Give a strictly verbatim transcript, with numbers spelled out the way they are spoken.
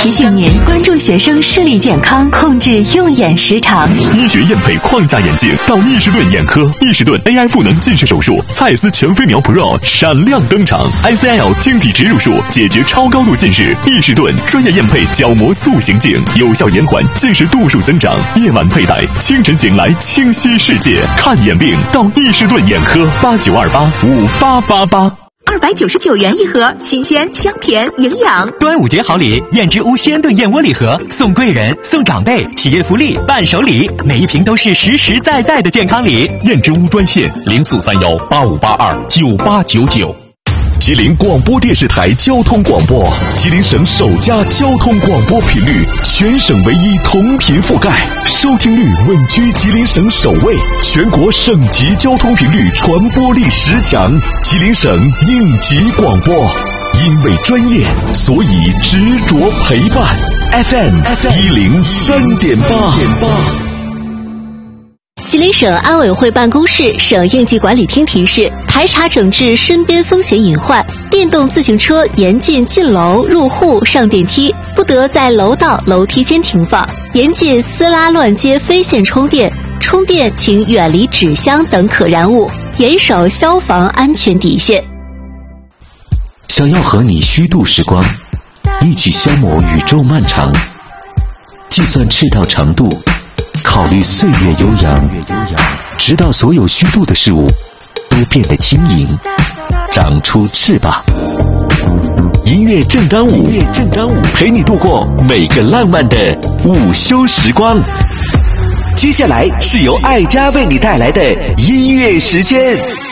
提醒您关注学生视力健康，控制用眼时长。 医学验配框架眼镜到易士顿眼科，易士顿 A I 赋能近视手术，蔡司全飞秒 Pro 闪亮登场 ，I C L 晶体植入术解决超高度近视，易士顿专业验配角膜塑形镜，有效延缓近视度数增长。夜晚佩戴，清晨醒来清晰世界。看眼病到易士顿眼科，八九二八五八八八。 二百九十九元一盒，新鲜、香甜、营养。 端午节好礼，燕之屋鲜炖燕窝礼盒，送贵人、送长辈，企业福利、伴手礼，每一瓶都是实实在在的健康礼。 燕之屋专线零四三幺八五八二九八九九。吉林广播电视台交通广播，吉林省首家交通广播频率，全省唯一同频覆盖，收听率稳居吉林省首位，全国省级交通频率传播力十强，吉林省应急广播，因为专业，所以执着陪伴。F M 一零三点八。 吉林省安委会办公室、省应急管理厅提示：排查整治身边风险隐患，电动自行车严禁进楼、入户、上电梯，不得在楼道、楼梯间停放；严禁私拉乱接非线充电，充电请远离纸箱等可燃物，严守消防安全底线。 想要和你虚度时光，一起消磨宇宙漫长，计算赤道长度，考虑岁月悠扬，直到所有虚度的事物都变得轻盈，长出翅膀。音乐正当午，陪你度过每个浪漫的午休时光。接下来是由爱家为你带来的音乐时间。